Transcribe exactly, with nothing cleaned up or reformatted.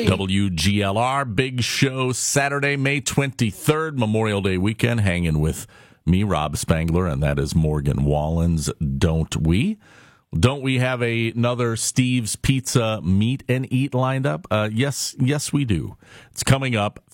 W G L R, big show Saturday, May twenty-third, Memorial Day weekend, hanging with me, Rob Spangler, and that is Morgan Wallens, don't we? Don't we have a, another Steve's Pizza meet and eat lined up? Uh, yes, yes, we do. It's coming up